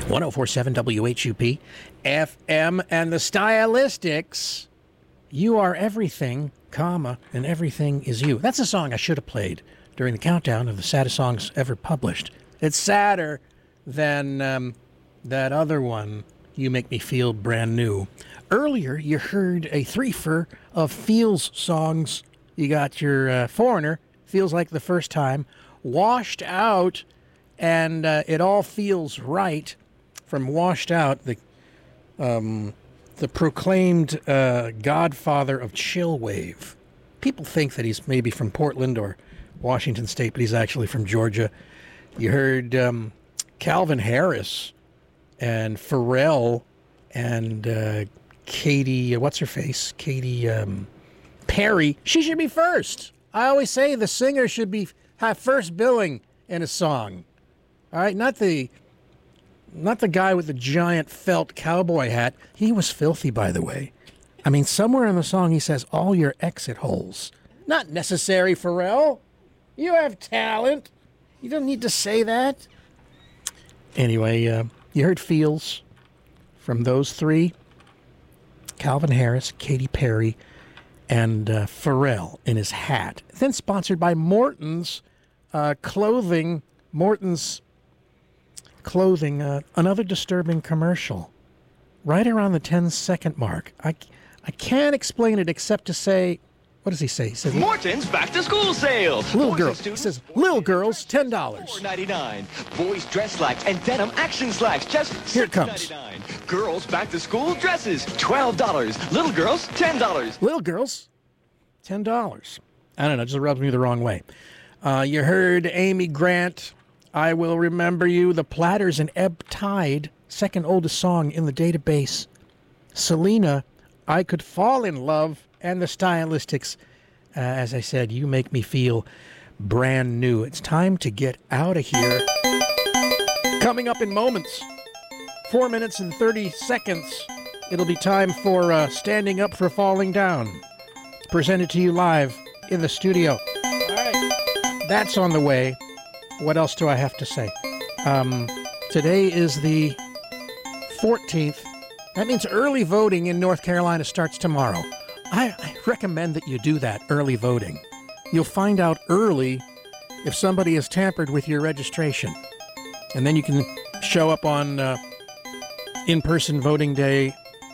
1047 WHUP FM and the Stylistics. You are everything, comma, and everything is you. That's a song I should have played during the countdown of the saddest songs ever published. It's sadder than that other one, You Make Me Feel Brand New. Earlier, you heard a threefer of Feels songs. You got your Foreigner, Feels Like the First Time, Washed Out, and It All Feels Right. From Washed Out, the proclaimed godfather of chillwave. People think that he's maybe from Portland or Washington State, but he's actually from Georgia. You heard Calvin Harris and Pharrell and Katy, what's her face? Katy Perry. She should be first. I always say the singer should have first billing in a song. All right, not the guy with the giant felt cowboy hat. He was filthy, by the way. I mean, somewhere in the song he says, all your exit holes. Not necessary, Pharrell. You have talent. You don't need to say that. Anyway, you heard Feels from those three. Calvin Harris, Katy Perry, and Pharrell in his hat. Then sponsored by Morton's Clothing. Morton's Clothing, another disturbing commercial. Right around the 10-second mark. I can't explain it except to say, what does he say? He says, Morton's back to school sale. Little girls. He says, little girls, $10. $4.99. Boys dress slacks and denim action slacks, just Here it comes. $6.99. Girls back to school dresses, $12. Little girls, $10. Little girls, $10. I don't know, it just rubs me the wrong way. You heard Amy Grant, I Will Remember You, The Platters, and Ebb Tide, second oldest song in the database. Selena, I Could Fall in Love, and the Stylistics. As I said, You Make Me Feel Brand New. It's time to get out of here. Coming up in moments, 4 minutes and 30 seconds, it'll be time for Standing Up for Falling Down. Presented to you live in the studio. All right, that's on the way. What else do I have to say? Today is the 14th. That means early voting in North Carolina starts tomorrow. I recommend that you do that, early voting. You'll find out early if somebody has tampered with your registration. And then you can show up on in-person voting day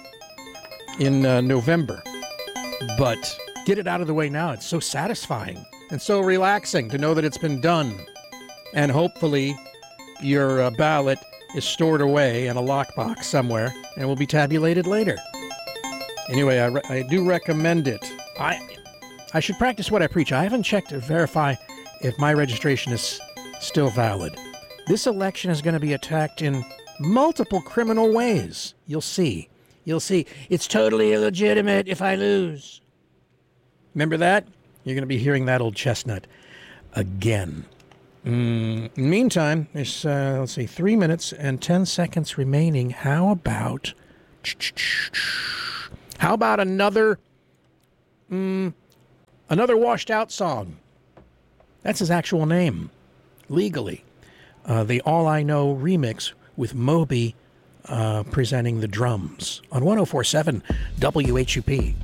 in November. But get it out of the way now. It's so satisfying and so relaxing to know that it's been done. And hopefully your ballot is stored away in a lockbox somewhere and will be tabulated later. Anyway, I do recommend it. I should practice what I preach. I haven't checked to verify if my registration is still valid. This election is going to be attacked in multiple criminal ways. You'll see. You'll see. It's totally illegitimate if I lose. Remember that? You're going to be hearing that old chestnut again. Meantime, there's, let's see, 3 minutes and 10 seconds remaining. How about another washed out song? That's his actual name, legally. The All I Know remix with Moby presenting the drums on 1047 WHUP.